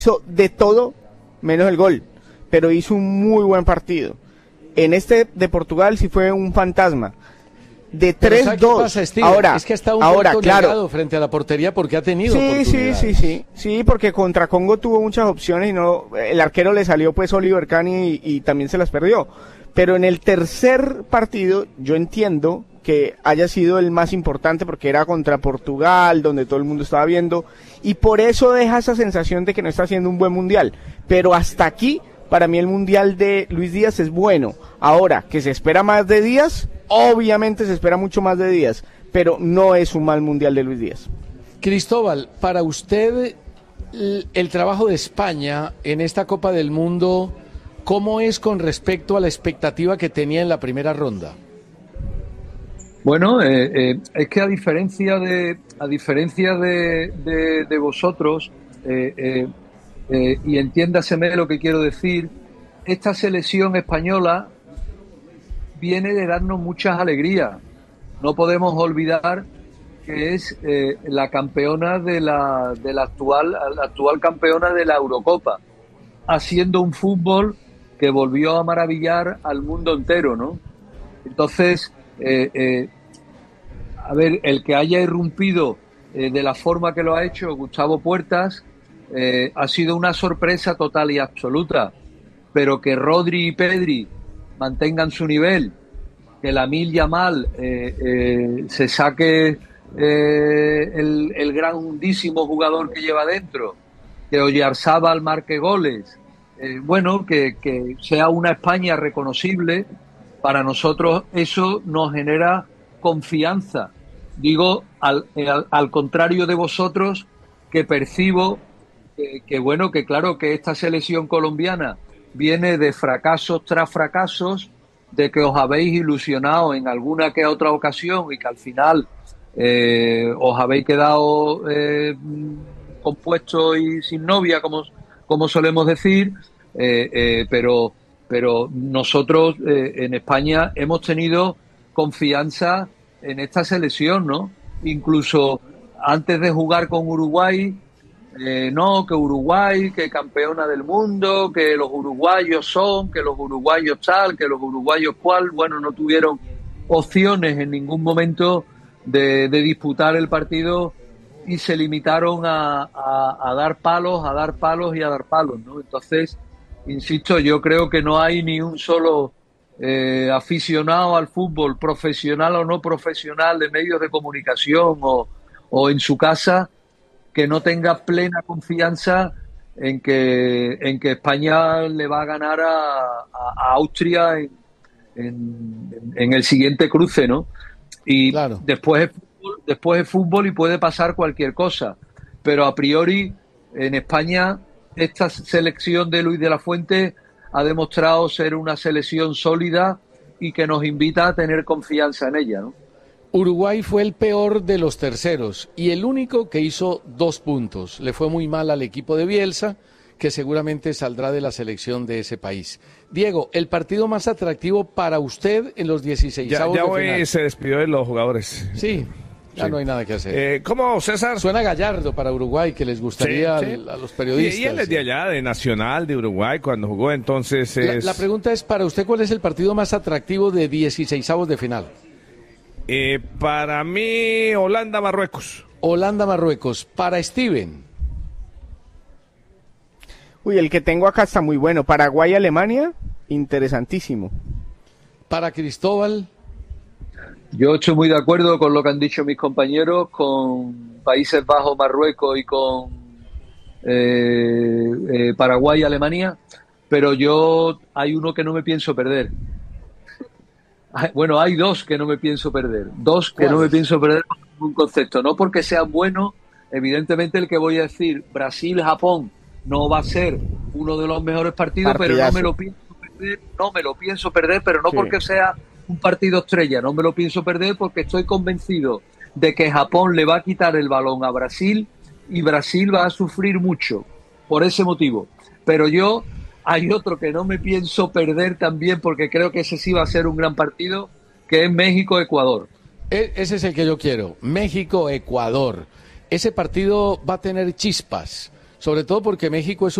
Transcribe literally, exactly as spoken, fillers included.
hizo de todo menos el gol, pero hizo un muy buen partido. En este de Portugal sí fue un fantasma. De tres dos. Ahora, es que está un ahora, poco claro, negado frente a la portería porque ha tenido sí, oportunidades. sí, sí, sí, sí, porque contra Congo tuvo muchas opciones y no, el arquero le salió pues Oliver Kahn y, y también se las perdió. Pero en el tercer partido yo entiendo que haya sido el más importante porque era contra Portugal, donde todo el mundo estaba viendo, y por eso deja esa sensación de que no está haciendo un buen mundial. Pero hasta aquí, para mí el mundial de Luis Díaz es bueno. Ahora, que se espera más de Díaz, obviamente se espera mucho más de Díaz, pero no es un mal mundial de Luis Díaz. Cristóbal, para usted, el, el trabajo de España en esta Copa del Mundo, ¿cómo es con respecto a la expectativa que tenía en la primera ronda? Bueno, eh, eh, es que a diferencia de a diferencia de, de, de vosotros, eh, eh, eh, y entiéndaseme lo que quiero decir, esta selección española viene de darnos muchas alegrías. No podemos olvidar que es eh, la campeona de la, de la actual, la actual campeona de la Eurocopa, haciendo un fútbol que volvió a maravillar al mundo entero, ¿no? Entonces, eh, eh, a ver, el que haya irrumpido eh, de la forma que lo ha hecho Gustavo Puertas eh, ha sido una sorpresa total y absoluta, pero que Rodri y Pedri mantengan su nivel, que Lamine Yamal eh, eh, se saque eh, el, el grandísimo jugador que lleva dentro, que Oyarzabal marque goles, eh, bueno, que, que sea una España reconocible, para nosotros eso nos genera confianza. Digo, al, al, al contrario de vosotros, que percibo que, que, bueno, que claro, que esta selección colombiana viene de fracasos tras fracasos, de que os habéis ilusionado en alguna que otra ocasión y que al final eh, os habéis quedado eh, compuestos y sin novia, como, como solemos decir, eh, eh, pero, pero nosotros eh, en España hemos tenido confianza en esta selección, ¿no? Incluso antes de jugar con Uruguay, eh, no, que Uruguay, que campeona del mundo, que los uruguayos son, que los uruguayos tal, que los uruguayos cual, bueno, no tuvieron opciones en ningún momento de, de disputar el partido y se limitaron a, a, a dar palos, a dar palos y a dar palos, ¿no? Entonces, insisto, yo creo que no hay ni un solo eh, aficionado al fútbol, profesional o no profesional, de medios de comunicación o, o en su casa, que no tenga plena confianza en que en que España le va a ganar a, a, a Austria en, en, en el siguiente cruce, ¿no? Y claro, después es fútbol, después es fútbol y puede pasar cualquier cosa, pero a priori en España esta selección de Luis de la Fuente ha demostrado ser una selección sólida y que nos invita a tener confianza en ella, ¿no? Uruguay fue el peor de los terceros y el único que hizo dos puntos. Le fue muy mal al equipo de Bielsa, que seguramente saldrá de la selección de ese país. Diego, el partido más atractivo para usted en los dieciseisavos ya, ya de hoy final. Se despidió de los jugadores. Sí, ya sí. No hay nada que hacer. Eh, ¿Cómo, César? Suena Gallardo para Uruguay, que les gustaría sí, sí. Al, a los periodistas. Y, y él es de allá, de Nacional, de Uruguay, cuando jugó, entonces es... La, la pregunta es, para usted, ¿cuál es el partido más atractivo de dieciseisavos de final? Eh, para mí, Holanda-Marruecos. Holanda-Marruecos. Para Steven. Uy, el que tengo acá está muy bueno. Paraguay-Alemania, interesantísimo. Para Cristóbal. Yo estoy muy de acuerdo con lo que han dicho mis compañeros, con Países Bajos, Marruecos y con eh, eh, Paraguay-Alemania, pero yo hay uno que no me pienso perder. Bueno, hay dos que no me pienso perder. Dos que no me pienso perder por ningún concepto. No porque sean buenos, evidentemente el que voy a decir, Brasil-Japón, no va a ser uno de los mejores partidos, Partidazo. Pero no me lo pienso perder, no me lo pienso perder, pero no sí. Porque sea un partido estrella, no me lo pienso perder porque estoy convencido de que Japón le va a quitar el balón a Brasil y Brasil va a sufrir mucho por ese motivo. Pero yo... Hay otro que no me pienso perder también porque creo que ese sí va a ser un gran partido, que es México-Ecuador. E- ese es el que yo quiero, México-Ecuador. Ese partido va a tener chispas. sobre todo porque México es un